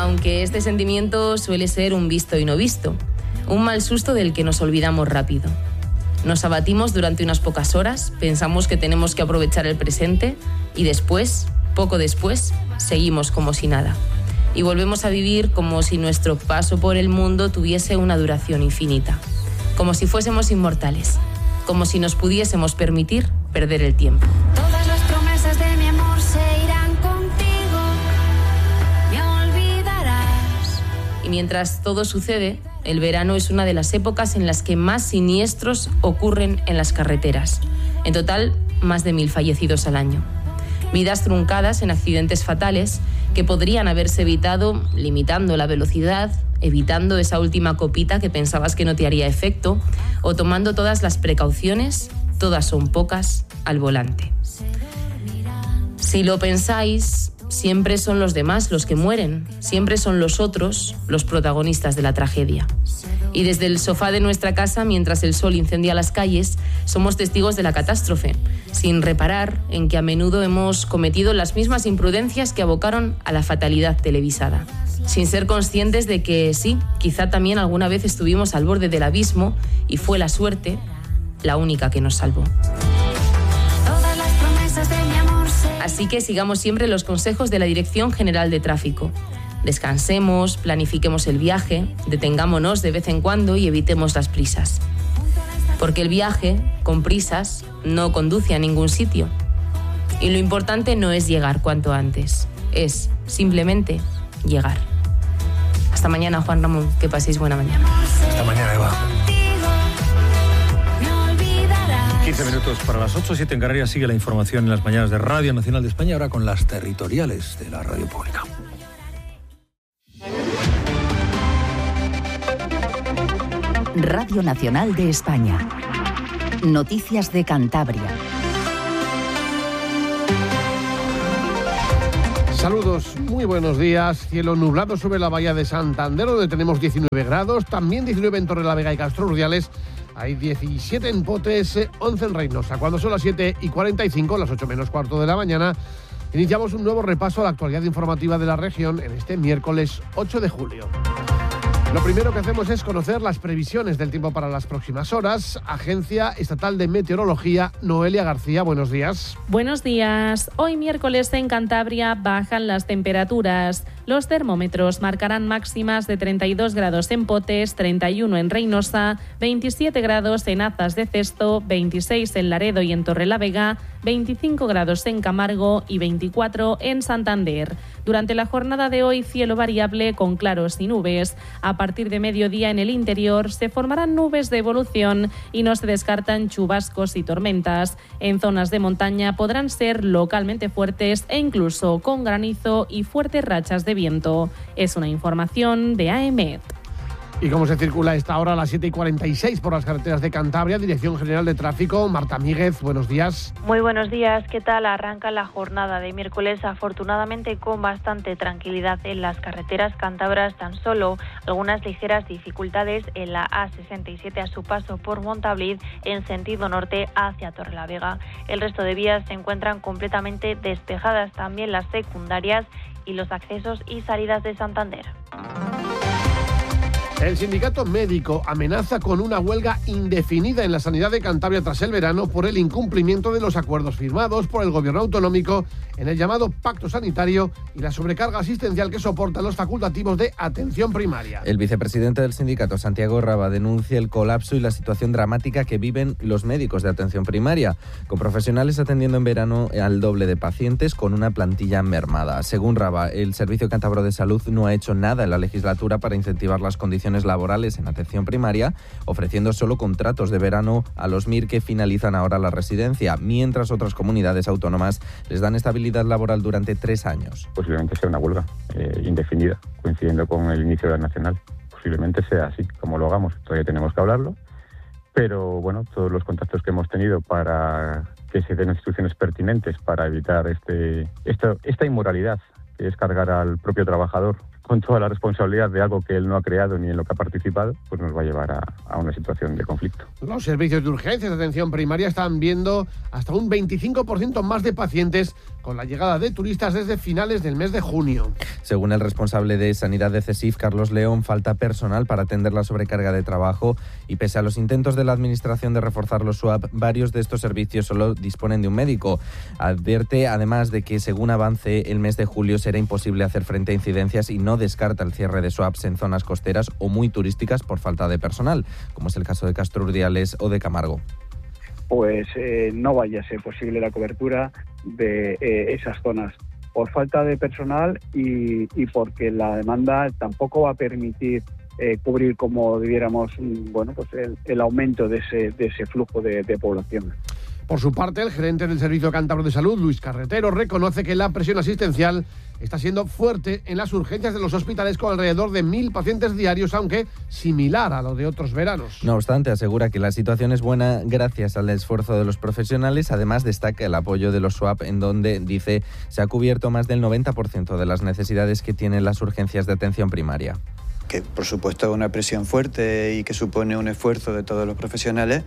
aunque este sentimiento suele ser un visto y no visto, un mal susto del que nos olvidamos rápido. Nos abatimos durante unas pocas horas, pensamos que tenemos que aprovechar el presente y después, poco después, seguimos como si nada. Y volvemos a vivir como si nuestro paso por el mundo tuviese una duración infinita, como si fuésemos inmortales, como si nos pudiésemos permitir perder el tiempo. Todas las promesas de mi amor se irán contigo, me olvidarás. Y mientras todo sucede, el verano es una de las épocas en las que más siniestros ocurren en las carreteras. En total, más de 1.000 fallecidos al año. Vidas truncadas en accidentes fatales que podrían haberse evitado limitando la velocidad, evitando esa última copita que pensabas que no te haría efecto, o tomando todas las precauciones, todas son pocas, al volante. Si lo pensáis, siempre son los demás los que mueren, siempre son los otros los protagonistas de la tragedia. Y desde el sofá de nuestra casa, mientras el sol incendia las calles, somos testigos de la catástrofe, sin reparar en que a menudo hemos cometido las mismas imprudencias que abocaron a la fatalidad televisada. Sin ser conscientes de que sí, quizá también alguna vez estuvimos al borde del abismo y fue la suerte la única que nos salvó. Así que sigamos siempre los consejos de la Dirección General de Tráfico. Descansemos, planifiquemos el viaje, detengámonos de vez en cuando y evitemos las prisas. Porque el viaje, con prisas, no conduce a ningún sitio. Y lo importante no es llegar cuanto antes, es simplemente llegar. Hasta mañana, Juan Ramón, que paséis buena mañana. Hasta mañana, Eva. 15 minutos para las 8, 7 en Canarias. Sigue la información en las mañanas de Radio Nacional de España, ahora con las territoriales de la radio pública. Radio Nacional de España. Noticias de Cantabria. Saludos, muy buenos días. Cielo nublado sobre la bahía de Santander, donde tenemos 19 grados. También 19 en Torrelavega y Castro Urdiales. Hay 17 en Potes, 11 en Reynosa. Cuando son las 7:45, las 8 menos cuarto de la mañana, iniciamos un nuevo repaso a la actualidad informativa de la región en este miércoles 8 de julio. Lo primero que hacemos es conocer las previsiones del tiempo para las próximas horas. Agencia Estatal de Meteorología, Noelia García, buenos días. Buenos días. Hoy miércoles en Cantabria bajan las temperaturas. Los termómetros marcarán máximas de 32 grados en Potes, 31 en Reynosa, 27 grados en Azas de Cesto, 26 en Laredo y en Torrelavega, 25 grados en Camargo y 24 en Santander. Durante la jornada de hoy, cielo variable con claros y nubes. A partir de mediodía en el interior se formarán nubes de evolución y no se descartan chubascos y tormentas. En zonas de montaña podrán ser localmente fuertes e incluso con granizo y fuertes rachas de viento. Es una información de AEMET. ¿Y cómo se circula a esta hora a las 7:46 por las carreteras de Cantabria? Dirección General de Tráfico, Marta Míguez, buenos días. Muy buenos días, ¿qué tal? Arranca la jornada de miércoles afortunadamente con bastante tranquilidad en las carreteras cántabras, tan solo algunas ligeras dificultades en la A67 a su paso por Montablid en sentido norte hacia Torrelavega. El resto de vías se encuentran completamente despejadas, también las secundarias y los accesos y salidas de Santander. El sindicato médico amenaza con una huelga indefinida en la sanidad de Cantabria tras el verano por el incumplimiento de los acuerdos firmados por el gobierno autonómico en el llamado Pacto Sanitario y la sobrecarga asistencial que soportan los facultativos de atención primaria. El vicepresidente del sindicato, Santiago Raba, denuncia el colapso y la situación dramática que viven los médicos de atención primaria, con profesionales atendiendo en verano al doble de pacientes con una plantilla mermada. Según Raba, el Servicio Cántabro de Salud no ha hecho nada en la legislatura para incentivar las condiciones laborales en atención primaria, ofreciendo solo contratos de verano a los MIR que finalizan ahora la residencia, mientras otras comunidades autónomas les dan estabilidad laboral durante 3 años. Posiblemente sea una huelga indefinida, coincidiendo con el inicio de la nacional. Posiblemente sea así, como lo hagamos. Todavía tenemos que hablarlo, pero bueno, todos los contactos que hemos tenido para que se den instrucciones pertinentes para evitar esta inmoralidad, que es cargar al propio trabajador con toda la responsabilidad de algo que él no ha creado ni en lo que ha participado, pues nos va a llevar a una situación de conflicto. Los servicios de urgencias de atención primaria están viendo hasta un 25% más de pacientes con la llegada de turistas desde finales del mes de junio. Según el responsable de Sanidad de CESIF, Carlos León, falta personal para atender la sobrecarga de trabajo y pese a los intentos de la Administración de reforzar los SWAP, varios de estos servicios solo disponen de un médico. Advierte además de que según avance el mes de julio será imposible hacer frente a incidencias y no descarta el cierre de SWAPs en zonas costeras o muy turísticas por falta de personal, como es el caso de Castro Urdiales o de Camargo. Pues no vaya a ser posible la cobertura de esas zonas por falta de personal y porque la demanda tampoco va a permitir cubrir como debiéramos el aumento de ese flujo de población. Por su parte, el gerente del Servicio Cántabro de Salud, Luis Carretero, reconoce que la presión asistencial está siendo fuerte en las urgencias de los hospitales con alrededor de 1.000 pacientes diarios, aunque similar a lo de otros veranos. No obstante, asegura que la situación es buena gracias al esfuerzo de los profesionales. Además, destaca el apoyo de los SWAP, en donde, dice, se ha cubierto más del 90% de las necesidades que tienen las urgencias de atención primaria. Que, por supuesto, es una presión fuerte y que supone un esfuerzo de todos los profesionales.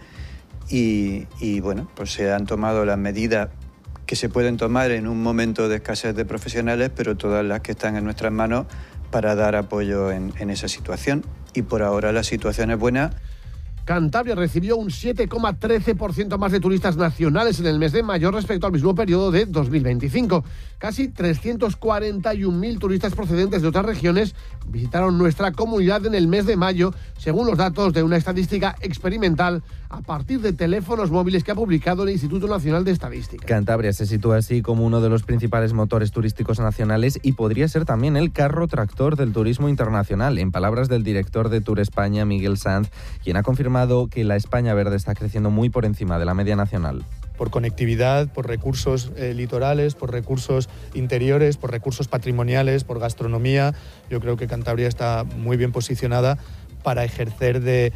Y bueno, pues se han tomado las medidas que se pueden tomar en un momento de escasez de profesionales, pero todas las que están en nuestras manos para dar apoyo en esa situación. Y por ahora la situación es buena. Cantabria recibió un 7,13% más de turistas nacionales en el mes de mayo respecto al mismo periodo de 2025. Casi 341.000 turistas procedentes de otras regiones visitaron nuestra comunidad en el mes de mayo, según los datos de una estadística experimental a partir de teléfonos móviles que ha publicado el Instituto Nacional de Estadística. Cantabria se sitúa así como uno de los principales motores turísticos nacionales y podría ser también el carro tractor del turismo internacional, en palabras del director de Tour España, Miguel Sanz, quien ha confirmado que la España verde está creciendo muy por encima de la media nacional. Por conectividad, por recursos litorales, por recursos interiores, por recursos patrimoniales, por gastronomía. Yo creo que Cantabria está muy bien posicionada para ejercer de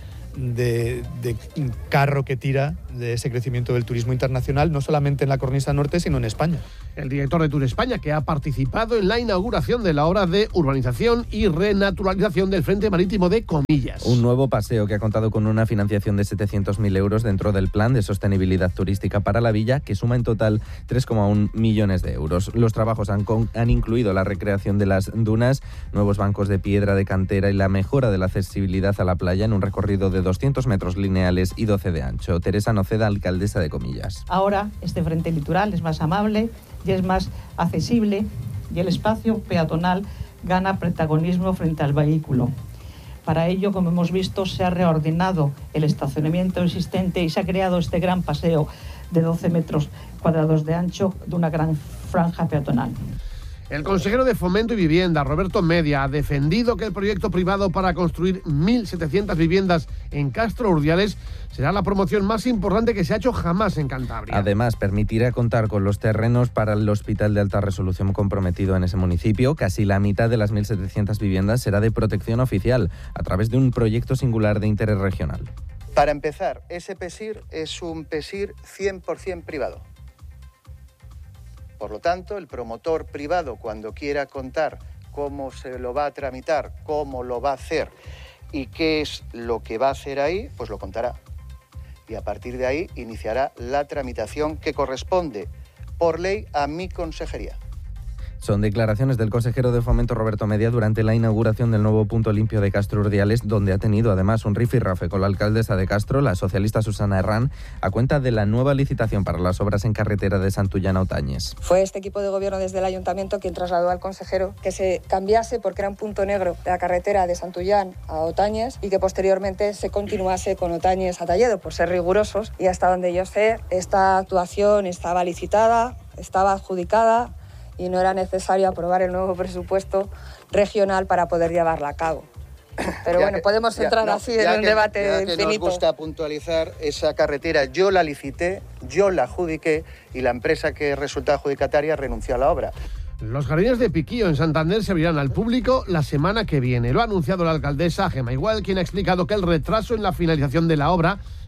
carro que tira de ese crecimiento del turismo internacional, no solamente en la cornisa norte, sino en España. El director de Tour España, que ha participado en la inauguración de la obra de urbanización y renaturalización del Frente Marítimo de Comillas. Un nuevo paseo que ha contado con una financiación de 700.000 euros dentro del Plan de Sostenibilidad Turística para la Villa, que suma en total 3,1 millones de euros. Los trabajos han incluido la recreación de las dunas, nuevos bancos de piedra de cantera y la mejora de la accesibilidad a la playa en un recorrido de 200 metros lineales y 12 de ancho. Teresa Noceda, alcaldesa de Comillas. Ahora este frente litoral es más amable y es más accesible y el espacio peatonal gana protagonismo frente al vehículo. Para ello, como hemos visto, se ha reordenado el estacionamiento existente y se ha creado este gran paseo de 12 metros cuadrados de ancho de una gran franja peatonal. El consejero de Fomento y Vivienda, Roberto Media, ha defendido que el proyecto privado para construir 1.700 viviendas en Castro Urdiales será la promoción más importante que se ha hecho jamás en Cantabria. Además, permitirá contar con los terrenos para el hospital de alta resolución comprometido en ese municipio. Casi la mitad de las 1.700 viviendas será de protección oficial, a través de un proyecto singular de interés regional. Para empezar, ese PESIR es un PESIR 100% privado. Por lo tanto, el promotor privado, cuando quiera contar cómo se lo va a tramitar, cómo lo va a hacer y qué es lo que va a hacer ahí, pues lo contará. Y a partir de ahí iniciará la tramitación que corresponde por ley a mi consejería. Son declaraciones del consejero de Fomento Roberto Media durante la inauguración del nuevo punto limpio de Castro Urdiales, donde ha tenido además un rifirrafe con la alcaldesa de Castro, la socialista Susana Herrán, a cuenta de la nueva licitación para las obras en carretera de Santullán a Otañes. Fue este equipo de gobierno desde el ayuntamiento quien trasladó al consejero que se cambiase porque era un punto negro de la carretera de Santullán a Otañes y que posteriormente se continuase con Otañes a Talledo, por ser rigurosos. Y hasta donde yo sé, esta actuación estaba licitada, estaba adjudicada y no era necesario aprobar el nuevo presupuesto regional para poder llevarla a cabo. Pero bueno, podemos entrar así en un debate infinito. Nos gusta puntualizar, esa carretera yo la licité, yo la adjudiqué y la empresa que resulta adjudicataria renunció a la obra. Los jardines de Piquillo en Santander se abrirán al público la semana que viene. Lo ha anunciado la alcaldesa Gemma Igual, quien ha explicado que el retraso en la finalización de la obra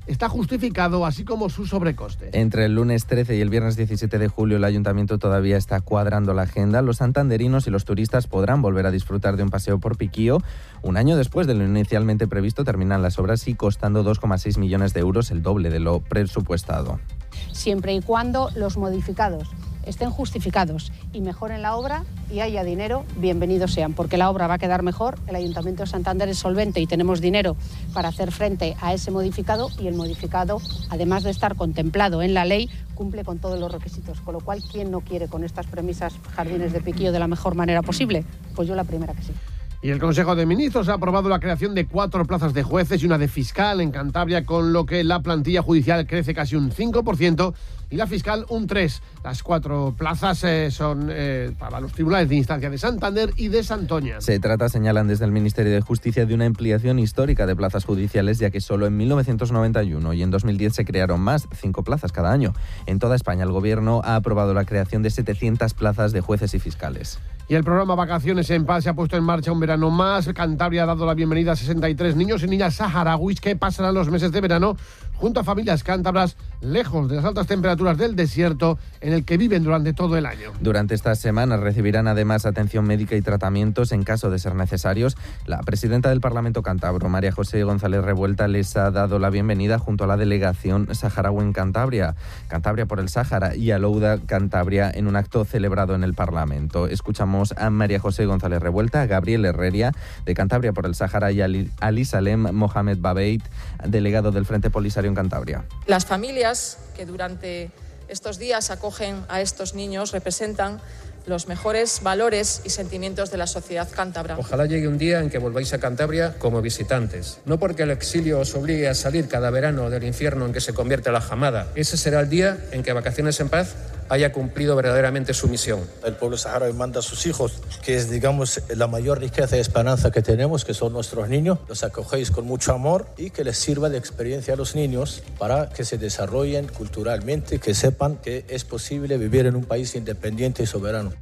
está justificado, así como su sobrecoste. Entre el lunes 13 y el viernes 17 de julio el Ayuntamiento todavía está cuadrando la agenda. Los santanderinos y los turistas podrán volver a disfrutar de un paseo por Piquío. Un año después de lo inicialmente previsto terminan las obras y costando 2,6 millones de euros, el doble de lo presupuestado. Siempre y cuando los modificados estén justificados y mejoren la obra y haya dinero, bienvenidos sean, porque la obra va a quedar mejor, el Ayuntamiento de Santander es solvente y tenemos dinero para hacer frente a ese modificado, y el modificado, además de estar contemplado en la ley, cumple con todos los requisitos, con lo cual, ¿quién no quiere con estas premisas Jardines de Piquío de la mejor manera posible? Pues yo la primera que sí. Y el Consejo de Ministros ha aprobado la creación de 4 plazas de jueces y una de fiscal en Cantabria, con lo que la plantilla judicial crece casi un 5% y la fiscal un 3%. Las 4 plazas son para los tribunales de instancia de Santander y de Santoña. Se trata, señalan desde el Ministerio de Justicia, de una ampliación histórica de plazas judiciales, ya que solo en 1991 y en 2010 se crearon más, 5 plazas cada año. En toda España el Gobierno ha aprobado la creación de 700 plazas de jueces y fiscales. Y el programa Vacaciones en Paz se ha puesto en marcha un verano más. Cantabria ha dado la bienvenida a 63 niños y niñas saharauis que pasarán los meses de verano junto a familias cántabras, lejos de las altas temperaturas del desierto en el que viven durante todo el año. Durante estas semanas recibirán además atención médica y tratamientos en caso de ser necesarios. La presidenta del Parlamento cántabro, María José González Revuelta, les ha dado la bienvenida junto a la delegación saharaui en Cantabria, Cantabria por el Sáhara y Alouda Cantabria, en un acto celebrado en el Parlamento. Escuchamos a María José González Revuelta, a Gabriel Herreria de Cantabria por el Sáhara y a Ali Salem Mohamed Babeit, delegado del Frente Polisario en Cantabria. Las familias que durante estos días acogen a estos niños representan los mejores valores y sentimientos de la sociedad cántabra. Ojalá llegue un día en que volváis a Cantabria como visitantes. No porque el exilio os obligue a salir cada verano del infierno en que se convierte la jamada. Ese será el día en que Vacaciones en Paz haya cumplido verdaderamente su misión. El pueblo saharaui manda a sus hijos, que es, digamos, la mayor riqueza y esperanza que tenemos, que son nuestros niños. Los acogéis con mucho amor y que les sirva de experiencia a los niños para que se desarrollen culturalmente, que sepan que es posible vivir en un país independiente y soberano.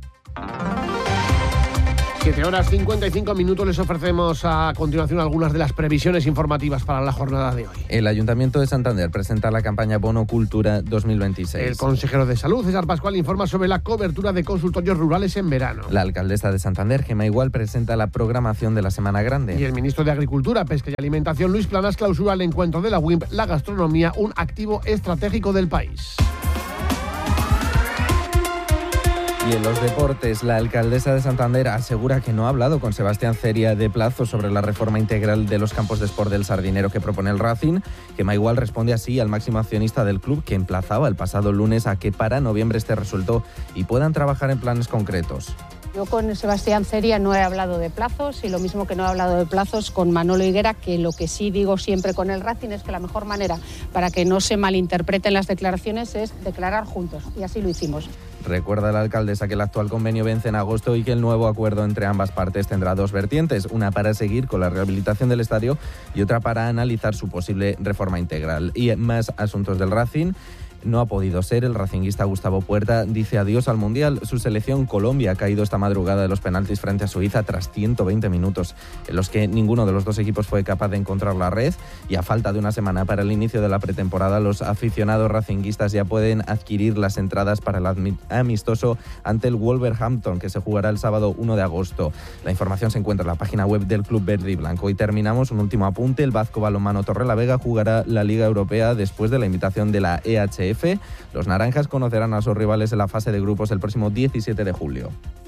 7:55. Les ofrecemos a continuación algunas de las previsiones informativas para la jornada de hoy. El Ayuntamiento de Santander presenta la campaña Bono Cultura 2026. El consejero de Salud, César Pascual, informa sobre la cobertura de consultorios rurales en verano. La alcaldesa de Santander, Gemma Igual, presenta la programación de la Semana Grande. Y el ministro de Agricultura, Pesca y Alimentación, Luis Planas, clausura el encuentro de la WIMP, la gastronomía, un activo estratégico del país. Y en los deportes, la alcaldesa de Santander asegura que no ha hablado con Sebastián Ceria de plazo sobre la reforma integral de los campos de sport del Sardinero que propone el Racing. Gemma Igual responde así al máximo accionista del club, que emplazaba el pasado lunes a que para noviembre esté resuelto y puedan trabajar en planes concretos. Yo con Sebastián Ceria no he hablado de plazos, y lo mismo que no he hablado de plazos con Manolo Higuera, que lo que sí digo siempre con el Racing es que la mejor manera para que no se malinterpreten las declaraciones es declarar juntos, y así lo hicimos. Recuerda la alcaldesa que el actual convenio vence en agosto y que el nuevo acuerdo entre ambas partes tendrá 2 vertientes, una para seguir con la rehabilitación del estadio y otra para analizar su posible reforma integral. Y más asuntos del Racing. No ha podido ser. El racinguista Gustavo Puerta dice adiós al Mundial. Su selección Colombia ha caído esta madrugada de los penaltis frente a Suiza tras 120 minutos, en los que ninguno de los dos equipos fue capaz de encontrar la red, y a falta de una semana para el inicio de la pretemporada, los aficionados racinguistas ya pueden adquirir las entradas para el amistoso ante el Wolverhampton, que se jugará el sábado 1 de agosto. La información se encuentra en la página web del Club Verde y Blanco. Y terminamos un último apunte. El Vasco Balonmano Torrelavega jugará la Liga Europea después de la invitación de la EHF. Los naranjas conocerán a sus rivales en la fase de grupos el próximo 17 de julio.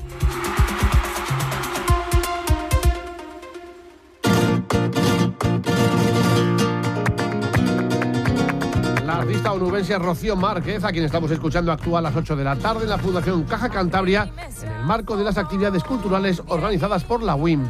La artista onubense Rocío Márquez, a quien estamos escuchando, actúa a las 8 de la tarde en la Fundación Caja Cantabria en el marco de las actividades culturales organizadas por la WIMP.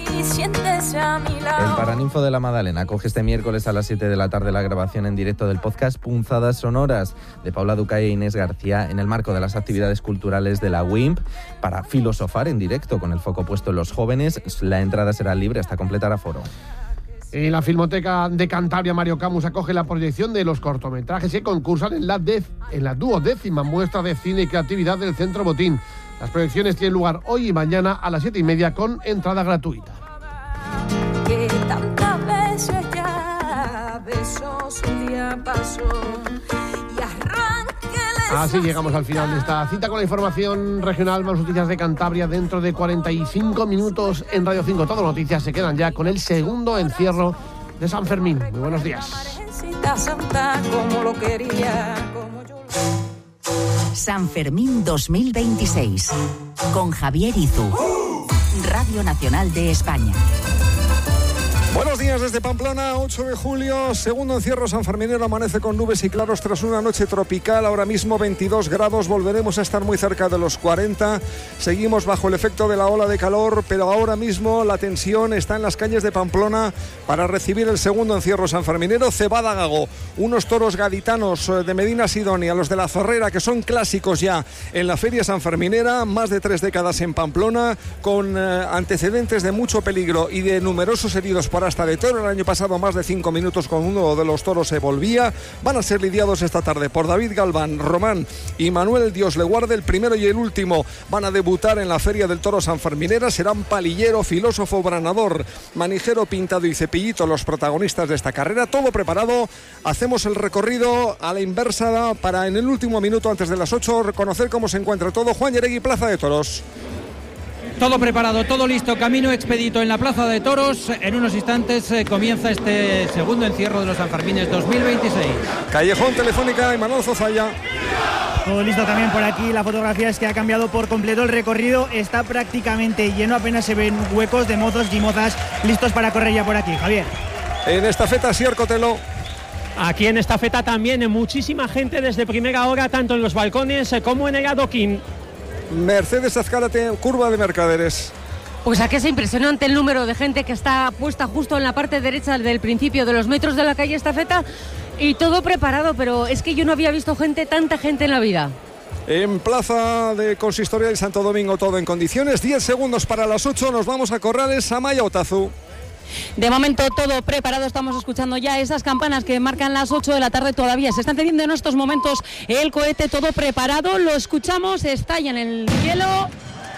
El Paraninfo de la Madalena acoge este miércoles a las 7 de la tarde la grabación en directo del podcast Punzadas Sonoras de Paula Ducay e Inés García, en el marco de las actividades culturales de la WIMP, para filosofar en directo con el foco puesto en los jóvenes. La entrada será libre hasta completar aforo. En la Filmoteca de Cantabria, Mario Camus acoge la proyección de los cortometrajes que concursan en la 12ª muestra de cine y creatividad del Centro Botín. Las proyecciones tienen lugar hoy y mañana a las 7:30 con entrada gratuita. Que tantas veces ya besó su día pasó y arránquele. Así llegamos al final de esta cita con la información regional, más noticias de Cantabria dentro de 45 minutos en Radio 5. Todo noticias se quedan ya con el segundo encierro de San Fermín. Muy buenos días. Santa como lo quería, como yo. San Fermín 2026 con Javier Izu, Radio Nacional de España. Buenos días desde Pamplona, 8 de julio, segundo encierro sanferminero, amanece con nubes y claros tras una noche tropical, ahora mismo 22 grados, volveremos a estar muy cerca de los 40, seguimos bajo el efecto de la ola de calor, pero ahora mismo la tensión está en las calles de Pamplona para recibir el segundo encierro sanferminero. Cebada Gago, unos toros gaditanos de Medina Sidonia, los de la Zorrera, que son clásicos ya en la feria sanferminera, más de 3 décadas en Pamplona, con antecedentes de mucho peligro y de numerosos heridos por hasta de toro. El año pasado más de 5 minutos con uno de los toros se volvía. Van a ser lidiados esta tarde por David Galván, Román y Manuel Dios le guarde. El primero y el último van a debutar en la Feria del Toro sanferminera. Serán Palillero, Filósofo, Branador, Manijero, Pintado y Cepillito los protagonistas de esta carrera. Todo preparado. Hacemos el recorrido a la inversa para en el último minuto antes de las 8 reconocer cómo se encuentra todo. Juan Yeregui, Plaza de Toros. Todo preparado, todo listo, camino expedito en la Plaza de Toros. En unos instantes comienza este segundo encierro de los Sanfermines 2026. Callejón, Telefónica y Manuel Zozaya. Todo listo también por aquí. La fotografía es que ha cambiado por completo el recorrido. Está prácticamente lleno, apenas se ven huecos de mozos y mozas listos para correr ya por aquí. Javier. En estafeta, Sier Cotelo. Aquí en estafeta también muchísima gente desde primera hora, tanto en los balcones como en el adoquín. Mercedes Azcárate, curva de Mercaderes. Pues aquí es impresionante el número de gente que está puesta justo en la parte derecha del principio de los metros de la calle Estafeta y todo preparado, pero es que yo no había visto tanta gente en la vida. En Plaza de Consistorial y Santo Domingo todo en condiciones. 10 segundos para las 8, nos vamos a Corrales, Amaya, Otazu. De momento todo preparado, estamos escuchando ya esas campanas que marcan las 8 de la tarde todavía. Se está encendiendo en estos momentos el cohete, todo preparado, lo escuchamos, estalla en el cielo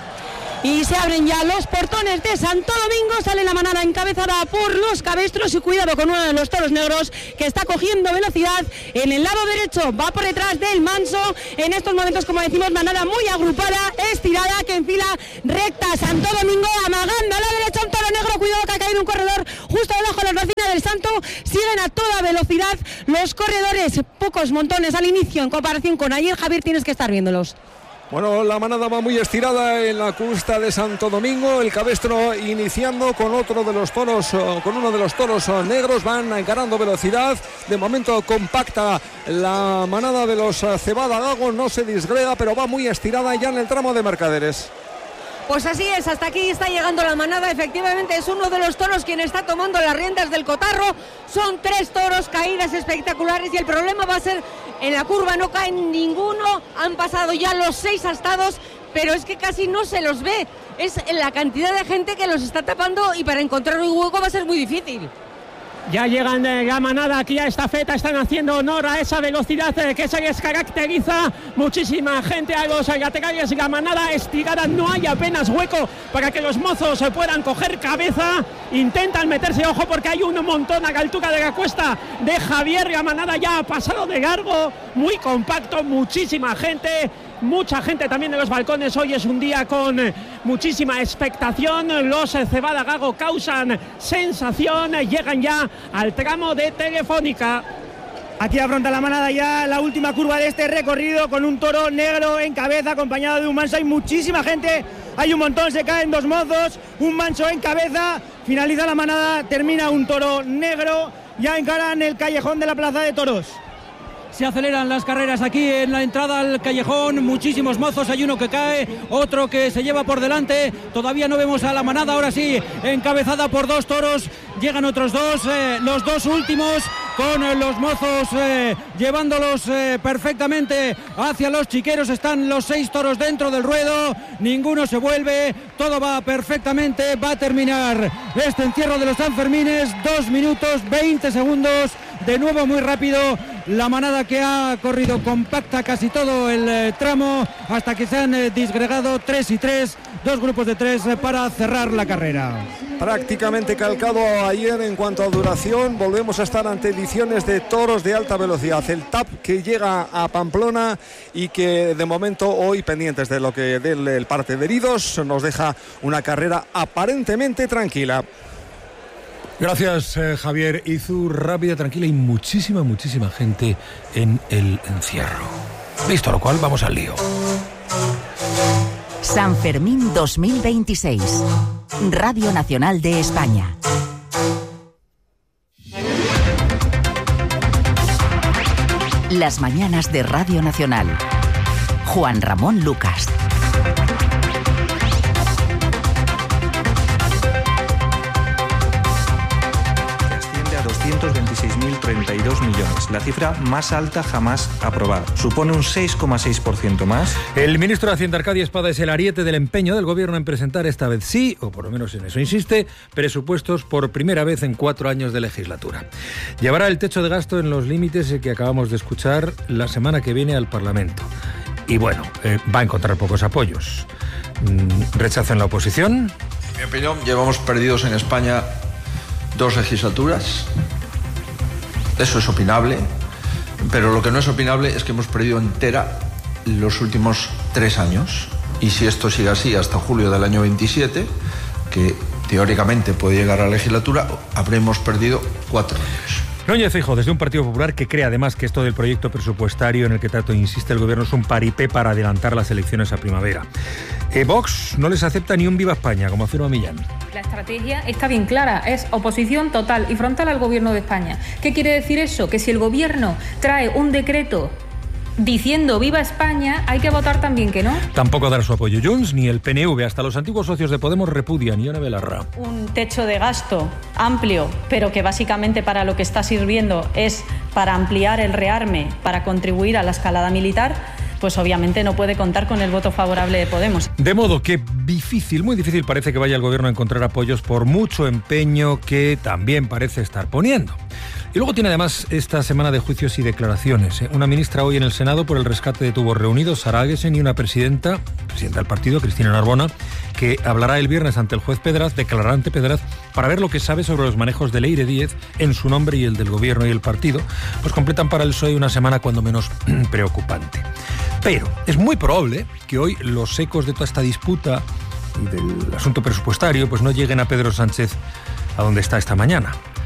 y se abren ya los portones de Santo Domingo. Sale la manada encabezada por los cabestros y cuidado con uno de los toros negros que está cogiendo velocidad en el lado derecho, va por detrás del manso. En estos momentos, como decimos, manada muy agrupada, estirada, que enfila recta. Santo Domingo amagando a la derecha un toro negro, cuidado que ha caído un corredor justo debajo de los vecinos del Santo. Siguen a toda velocidad los corredores, pocos montones al inicio en comparación con ayer. Javier, tienes que estar viéndolos. Bueno, la manada va muy estirada en la cuesta de Santo Domingo. El cabestro iniciando con otro de los toros, con uno de los toros negros. Van ganando velocidad. De momento compacta la manada de los Cebada Gago. No se disgrega, pero va muy estirada ya en el tramo de Mercaderes. Pues así es, hasta aquí está llegando la manada. Efectivamente es uno de los toros quien está tomando las riendas del cotarro. Son 3 toros, caídas espectaculares y el problema va a ser en la curva, no caen ninguno. Han pasado ya los 6 astados, pero es que casi no se los ve. Es la cantidad de gente que los está tapando y para encontrar un hueco va a ser muy difícil. Ya llegan la manada aquí a Estafeta, están haciendo honor a esa velocidad que se les caracteriza. Muchísima gente a los laterales, la manada estirada, no hay apenas hueco para que los mozos puedan coger cabeza. Intentan meterse, ojo, porque hay un montón a la altura de la cuesta de Javier. La manada ya ha pasado de largo, muy compacto, muchísima gente. Mucha gente también en los balcones. Hoy es un día con muchísima expectación. Los Cebada Gago causan sensación. Llegan ya al tramo de Telefónica. Aquí afronta la manada ya la última curva de este recorrido con un toro negro en cabeza acompañado de un manso. Hay muchísima gente, hay un montón, se caen 2 mozos, un manso en cabeza. Finaliza la manada, termina un toro negro. Ya encaran el callejón de la Plaza de Toros. Se aceleran las carreras aquí en la entrada al callejón, muchísimos mozos, hay uno que cae, otro que se lleva por delante, todavía no vemos a la manada, ahora sí, encabezada por 2 toros, llegan otros 2, los 2 últimos con los mozos llevándolos perfectamente hacia los chiqueros, están los 6 toros dentro del ruedo, ninguno se vuelve, todo va perfectamente, va a terminar este encierro de los Sanfermines, 2 minutos 20 segundos, de nuevo muy rápido, la manada que ha corrido compacta casi todo el tramo hasta que se han disgregado 3 y 3, 2 grupos de 3 para cerrar la carrera. prácticamente calcado ayer en cuanto a duración. Volvemos a estar ante ediciones de toros de alta velocidad. El TAP que llega a Pamplona y que de momento hoy, pendientes de lo que del parte de heridos, nos deja una carrera aparentemente tranquila. Gracias, Javier Izu. Rápida, tranquila y muchísima gente en el encierro. Visto lo cual, vamos al lío. San Fermín 2026. Radio Nacional de España. Las mañanas de Radio Nacional. Juan Ramón Lucas. Asciende a 226.032 millones, la cifra más alta jamás aprobada. Supone un 6,6% más. El ministro de Hacienda, Arcadio Espada, es el ariete del empeño del gobierno en presentar esta vez sí, o por lo menos en eso insiste, presupuestos por primera vez en 4 años de legislatura. Llevará el techo de gasto en los límites que acabamos de escuchar la semana que viene al Parlamento. Y bueno, va a encontrar pocos apoyos. Rechazo en la oposición. En mi opinión, llevamos perdidos en España 2 legislaturas. Eso es opinable, pero lo que no es opinable es que hemos perdido entera los últimos 3 años. Y si esto sigue así hasta julio del año 27, que teóricamente puede llegar a la legislatura, habremos perdido 4 años. Núñez Feijóo, desde un Partido Popular que cree además que esto del proyecto presupuestario en el que tanto insiste el gobierno es un paripé para adelantar las elecciones a primavera. Vox no les acepta ni un Viva España, como afirma Millán. La estrategia está bien clara, es oposición total y frontal al gobierno de España. ¿Qué quiere decir eso? Que si el gobierno trae un decreto diciendo Viva España, hay que votar también que no. Tampoco dará su apoyo Junts ni el PNV. Hasta los antiguos socios de Podemos repudian. Ione Belarra. Un techo de gasto amplio, pero que básicamente para lo que está sirviendo es para ampliar el rearme, para contribuir a la escalada militar, pues obviamente no puede contar con el voto favorable de Podemos. De modo que difícil, muy difícil parece que vaya el gobierno a encontrar apoyos por mucho empeño que también parece estar poniendo. Y luego tiene además esta semana de juicios y declaraciones. Una ministra hoy en el Senado por el rescate de tubos reunidos, Sara Agesen, y una presidenta del partido, Cristina Narbona, que hablará el viernes ante el juez Pedraz, declarará ante Pedraz, para ver lo que sabe sobre los manejos de Leire Díez en su nombre y el del gobierno y el partido. Pues completan para el PSOE una semana cuando menos preocupante. Pero es muy probable que hoy los ecos de toda esta disputa y del asunto presupuestario pues no lleguen a Pedro Sánchez a donde está esta mañana.